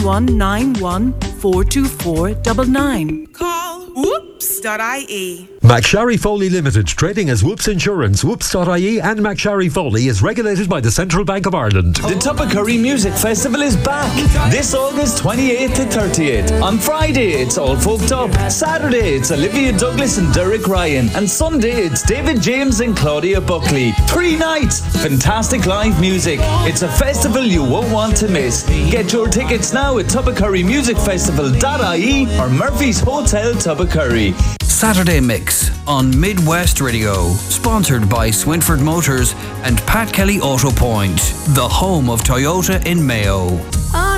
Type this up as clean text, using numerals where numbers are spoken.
0191 424 99. Call whoops.ie. McSharry Foley Limited, trading as Whoops Insurance, Whoops.ie and McSharry Foley is regulated by the Central Bank of Ireland. The Tubbercurry Music Festival is back this August 28th to 30th. On Friday it's All Folked Up, Saturday it's Olivia Douglas and Derek Ryan, and Sunday it's David James and Claudia Buckley. 3 nights, fantastic live music. It's a festival you won't want to miss. Get your tickets now at tubbercurrymusicfestival.ie or Murphy's Hotel Tubbercurry. Saturday Mix on Midwest Radio, sponsored by Swinford Motors and Pat Kelly Auto Point, the home of Toyota in Mayo.